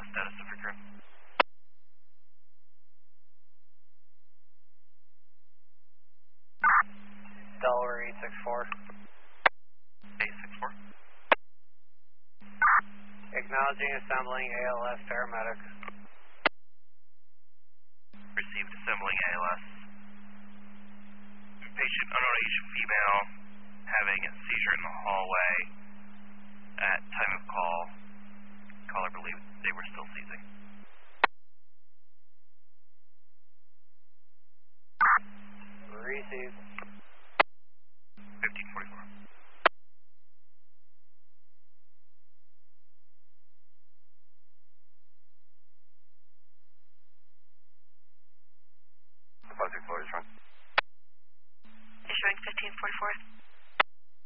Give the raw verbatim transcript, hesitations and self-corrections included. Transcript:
status of your crew. Delaware eight six four. eight six four. Acknowledging assembling A L S paramedics. Received assembling A L S. Patient, unknown age female, having a seizure in the hallway. At time of call, caller believed they were still seizing. Received. fifteen forty-four. Issuing fifteen forty-four.